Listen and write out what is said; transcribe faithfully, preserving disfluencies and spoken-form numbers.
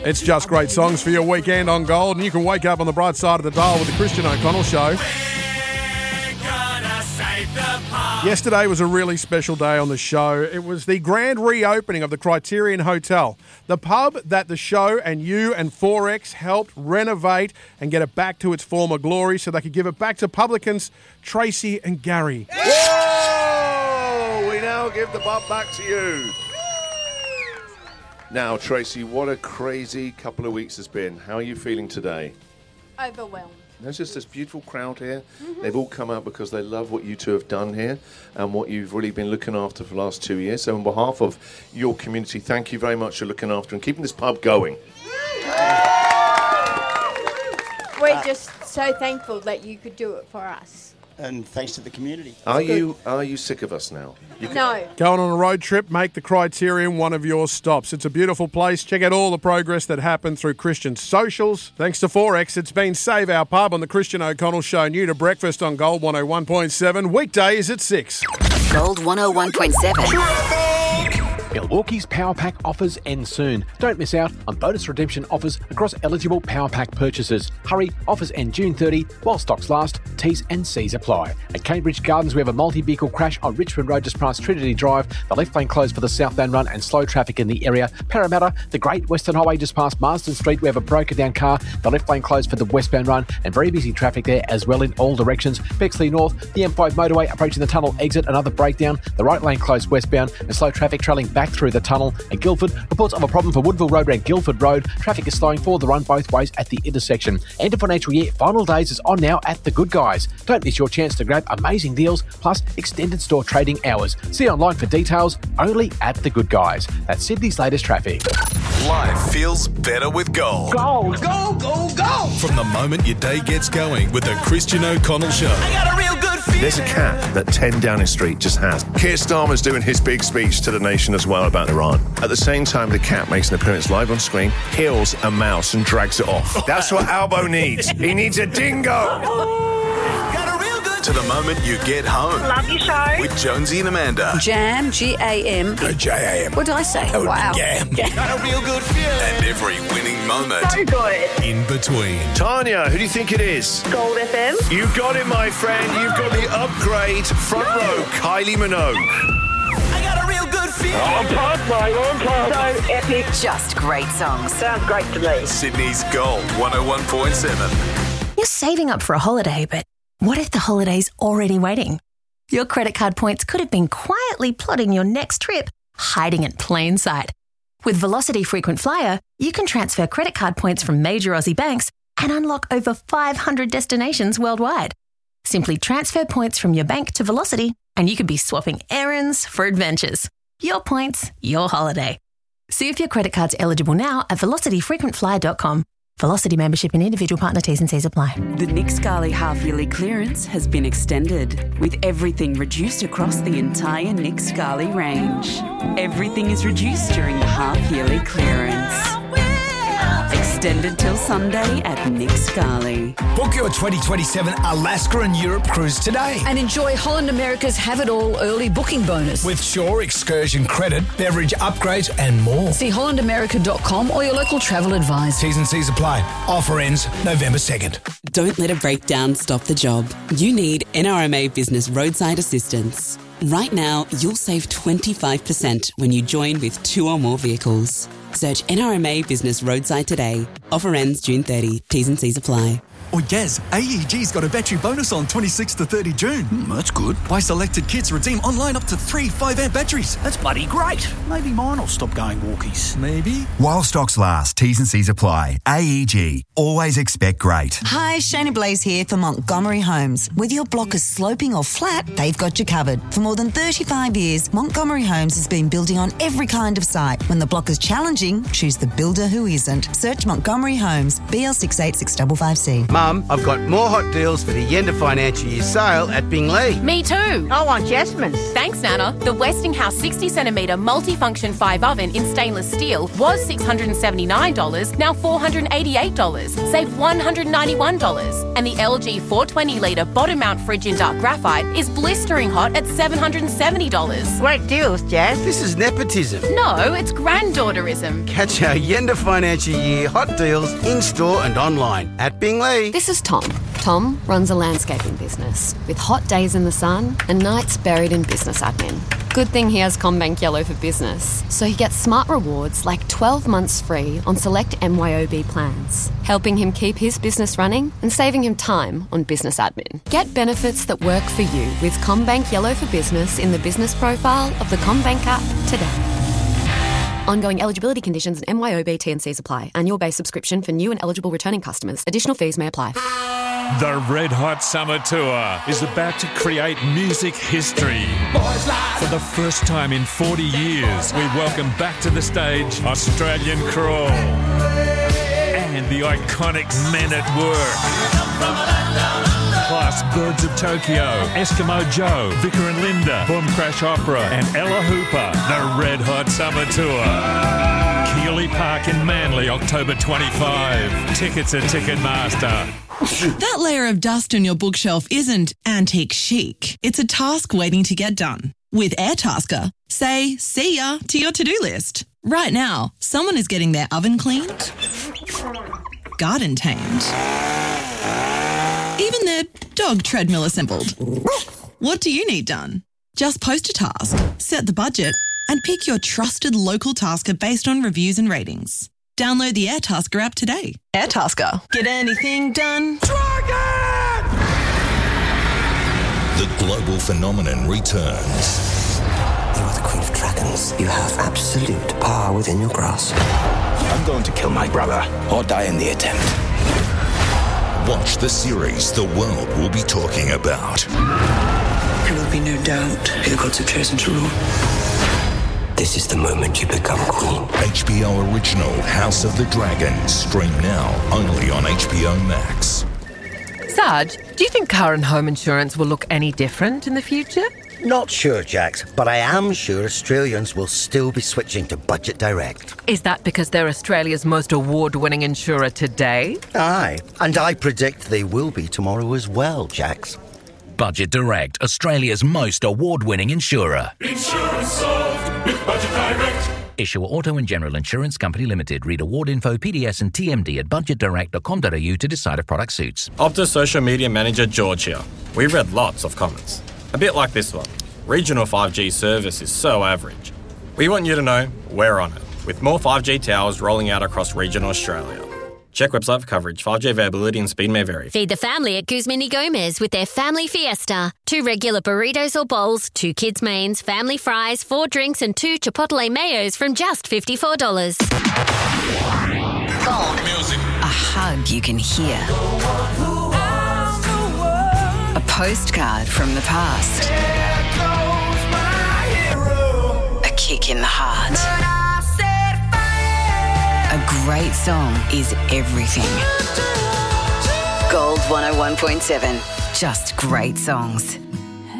It's just great songs for your weekend on Gold, and you can wake up on the bright side of the dial with the Christian O'Connell Show. Yesterday was a really special day on the show. It was the grand reopening of the Criterion Hotel, the pub that the show and you and four X helped renovate and get it back to its former glory so they could give it back to publicans Tracy and Gary. Whoa! We now give the pub back to you. Now, Tracy, what a crazy couple of weeks it's been. How are you feeling today? Overwhelmed. There's just this beautiful crowd here. Mm-hmm. They've all come out because they love what you two have done here and what you've really been looking after for the last two years. So on behalf of your community, thank you very much for looking after and keeping this pub going. We're uh, just so thankful that you could do it for us. And thanks to the community. Are you are you sick of us now? You can- no. Going on a road trip, make the Criterion one of your stops. It's a beautiful place. Check out all the progress that happened through Christian socials. Thanks to four X, it's been Save Our Pub on the Christian O'Connell Show. New to breakfast on Gold one oh one point seven. Weekdays at six. Gold one oh one point seven. Milwaukee's Power Pack offers end soon. Don't miss out on bonus redemption offers across eligible Power Pack purchases. Hurry, offers end June thirtieth while stocks last. T's and C's apply. At Cambridge Gardens, we have a multi-vehicle crash on Richmond Road just past Trinity Drive. The left lane closed for the southbound run and slow traffic in the area. Parramatta, the Great Western Highway just past Marsden Street. We have a broken down car. The left lane closed for the westbound run and very busy traffic there as well in all directions. Bexley North, the M five motorway approaching the tunnel exit, another breakdown. The right lane closed westbound and slow traffic trailing back through the tunnel. At Guildford, reports of a problem for Woodville Road around Guildford Road. Traffic is slowing for the run both ways at the intersection. End of financial year final days is on now at The Good Guys. Don't miss your chance to grab amazing deals plus extended store trading hours. See online for details only at The Good Guys. That's Sydney's latest traffic. Life feels better with Gold. Gold. Go, go, go. From the moment your day gets going with the Christian O'Connell Show. I got a real good feeling. There's a cat that ten Downing Street just has. Keir Starmer's doing his big speech to the nation as well about Iran. At the same time, the cat makes an appearance live on screen, kills a mouse and drags it off. That's what Albo needs. He needs a dingo. To the moment you get home. Love your show. With Jonesy and Amanda. Jam, G A M. No, J A M. What did I say? Oh, wow. Jam. Got a real good feeling. And every winning moment. So good. In between. Tanya, who do you think it is? Gold F M. You got it, my friend. You've got the upgrade front row, Kylie Minogue. I got a real good feeling. Oh, I'm pumped, mate. I'm pumped. So epic. Just great songs. Sounds great to me. Sydney's Gold one oh one point seven. You're saving up for a holiday, but what if the holiday's already waiting? Your credit card points could have been quietly plotting your next trip, hiding in plain sight. With Velocity Frequent Flyer, you can transfer credit card points from major Aussie banks and unlock over five hundred destinations worldwide. Simply transfer points from your bank to Velocity and you could be swapping errands for adventures. Your points, your holiday. See if your credit card's eligible now at velocity frequent flyer dot com. Velocity membership and individual partner T's and C's apply. The Nick Scali half-yearly clearance has been extended, with everything reduced across the entire Nick Scali range. Everything is reduced during the half-yearly clearance. Extended till Sunday at Nick Scali. Book your twenty twenty-seven Alaska and Europe cruise today. And enjoy Holland America's Have It All early booking bonus. With Shore excursion credit, beverage upgrades and more. See holland america dot com or your local travel advisor. T's and C's apply. Offer ends November second. Don't let a breakdown stop the job. You need N R M A Business Roadside Assistance. Right now, you'll save twenty-five percent when you join with two or more vehicles. Search N R M A Business Roadside today. Offer ends June thirtieth. T's and C's apply. Oh yes, A E G's got a battery bonus on twenty-sixth to thirtieth of June. Mm, that's good. Buy selected kits, redeem online up to three five amp batteries. That's bloody great. Maybe mine will stop going walkies. Maybe. While stocks last, T's and C's apply. A E G. Always expect great. Hi, Shayna Blaze here for Montgomery Homes. Whether your block is sloping or flat, they've got you covered. For more than thirty-five years, Montgomery Homes has been building on every kind of site. When the block is challenging, choose the builder who isn't. Search Montgomery Homes, B L six eight six five five C. Mum, I've got more hot deals for the end of financial year sale at Bingley. Me too. I want Jasmine's. Thanks, Nana. The Westinghouse sixty centimetre multifunction five oven in stainless steel was six hundred seventy-nine dollars, now four hundred eighty-eight dollars. Save one hundred ninety-one dollars. And the L G four hundred twenty litre bottom mount fridge in dark graphite is blistering hot at seven hundred seventy dollars. Great deals, Jazz. This is nepotism. No, it's granddaughterism. Catch our end of financial year hot deals in-store and online at Bingley. This is Tom. Tom runs a landscaping business with hot days in the sun and nights buried in business admin. Good thing he has CommBank Yellow for Business, so he gets smart rewards like twelve months free on select M Y O B plans, helping him keep his business running and saving him time on business admin. Get benefits that work for you with CommBank Yellow for Business in the business profile of the CommBank app today. Ongoing eligibility conditions and M Y O B T and Cs apply. Annual base subscription for new and eligible returning customers. Additional fees may apply. The Red Hot Summer Tour is about to create music history. For the first time in forty years, we welcome back to the stage Australian Crawl and the iconic Men at Work. Plus Birds of Tokyo, Eskimo Joe, Vicar and Linda, Boom Crash Opera and Ella Hooper. The Red Hot Summer Tour. Keeley Park in Manly, October twenty-fifth. Tickets at Ticketmaster. That layer of dust on your bookshelf isn't antique chic. It's a task waiting to get done. With Airtasker, say see ya to your to-do list. Right now, someone is getting their oven cleaned, garden tamed, even their dog treadmill assembled. What do you need done? Just post a task, set the budget, and pick your trusted local tasker based on reviews and ratings. Download the Airtasker app today. Airtasker. Get anything done? Dragon! The global phenomenon returns. You are the Queen of Dragons. You have absolute power within your grasp. I'm going to kill my brother or die in the attempt. Watch the series the world will be talking about. There will be no doubt who the gods have chosen to rule. This is the moment you become queen. H B O original House of the Dragon. Stream now only on H B O Max. Sarge, do you think car and home insurance will look any different in the future? Not sure, Jax, but I am sure Australians will still be switching to Budget Direct. Is that because they're Australia's most award-winning insurer today? Aye, and I predict they will be tomorrow as well, Jax. Budget Direct, Australia's most award-winning insurer. Insurance solved with Budget Direct. Issuer Auto and General Insurance Company Limited. Read award info, P D S and T M D at budget direct dot com dot a u to decide if product suits. Optus Social Media Manager George here. We've read lots of comments. A bit like this one. Regional five G service is so average. We want you to know we're on it, with more five G towers rolling out across regional Australia. Check website for coverage. five G availability and speed may vary. Feed the family at Guzman y Gomez with their Family Fiesta. Two regular burritos or bowls, two kids' mains, family fries, four drinks and two Chipotle mayos from just fifty-four dollars. Gold music. A hug you can hear. A postcard from the past. A kick in the heart. A great song is everything. Gold one oh one point seven. Just great songs.